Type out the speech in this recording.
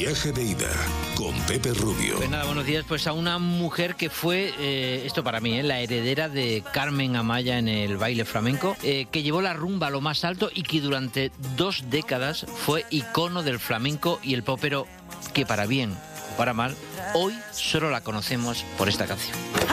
Viaje de ida con Pepe Rubio. Pues nada, buenos días. Pues a una mujer que fue, esto para mí, la heredera de Carmen Amaya en el baile flamenco, que llevó la rumba a lo más alto y que durante 2 décadas fue icono del flamenco y el pop, pero que para bien o para mal, hoy solo la conocemos por esta canción.